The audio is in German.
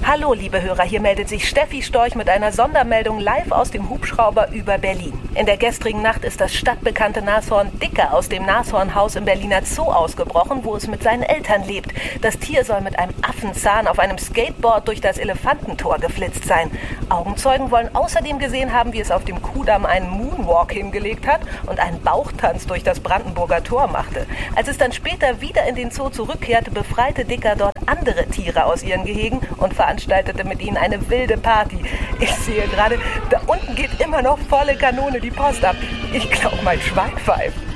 Hallo, liebe Hörer, hier meldet sich Steffi Storch mit einer Sondermeldung live aus dem Hubschrauber über Berlin. In der gestrigen Nacht ist das stadtbekannte Nashorn Dicker aus dem Nashornhaus im Berliner Zoo ausgebrochen, wo es mit seinen Eltern lebt. Das Tier soll mit einem Affenzahn auf einem Skateboard durch das Elefantentor geflitzt sein. Augenzeugen wollen außerdem gesehen haben, wie es auf dem Kuhdamm einen Moonwalk hingelegt hat und einen Bauchtanz durch das Brandenburger Tor machte. Als es dann später wieder in den Zoo zurückkehrte, befreite Dicker dort andere Tiere aus ihren Gehegen und veranstaltete mit ihnen eine wilde Party. Ich sehe gerade, da unten geht immer noch volle Kanone die Post ab. Ich glaube, mein Schwein pfeift.